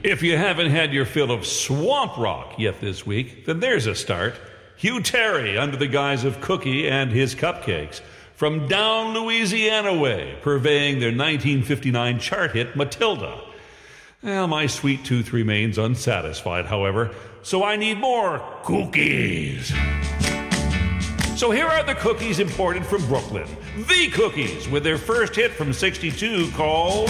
If you haven't had your fill of swamp rock yet this week, then there's a start. Hugh Terry under the guise of Cookie and his Cupcakes. From down Louisiana way, purveying their 1959 chart hit Matilda. Well, my sweet tooth remains unsatisfied, however, so I need more cookies. So here are the cookies imported from Brooklyn. The Cookies, with their first hit from '62 called